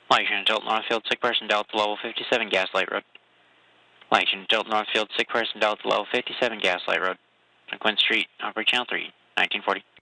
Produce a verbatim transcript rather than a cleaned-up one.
Langston Delta Northfield, sick person, Delta level fifty-seven, Gaslight Road. Langston Delta Northfield, sick person, Delta level fifty-seven, Gaslight Road. On Quinn Street, Operating Channel three, nineteen forty.